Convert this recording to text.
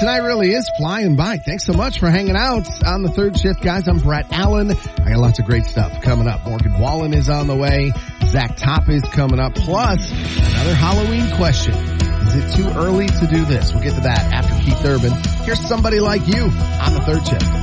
tonight really is flying by. Thanks so much for hanging out on the third shift, guys. I'm Brett Allen. I got lots of great stuff coming up. Morgan Wallen is on the way. Zach Top is coming up. Plus, another Halloween question. Is it too early to do this? We'll get to that after Keith Urban. Here's Somebody Like You on the third shift.